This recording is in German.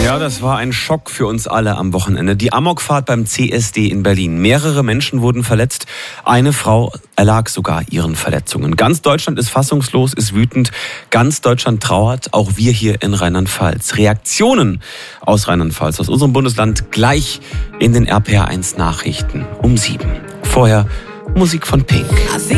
Ja, das war ein Schock für uns alle am Wochenende. Die Amokfahrt beim CSD in Berlin. Mehrere Menschen wurden verletzt. Eine Frau erlag sogar ihren Verletzungen. Ganz Deutschland ist fassungslos, ist wütend. Ganz Deutschland trauert, auch wir hier in Rheinland-Pfalz. Reaktionen aus Rheinland-Pfalz, aus unserem Bundesland, gleich in den RPR1 Nachrichten um 7. Vorher Musik von Pink.